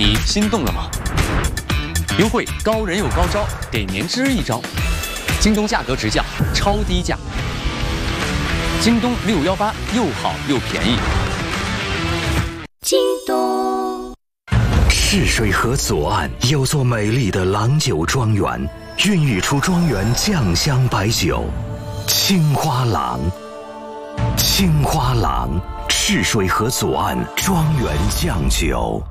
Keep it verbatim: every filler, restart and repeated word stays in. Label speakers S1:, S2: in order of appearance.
S1: 你心动了吗？优惠高人有高招，给年支一招。京东价格直降，超低价。京东六幺八又好又便宜。
S2: 京东。
S3: 赤水河左岸有座美丽的郎酒庄园，孕育出庄园酱香白酒——青花郎。青花郎，赤水河左岸庄园酱酒。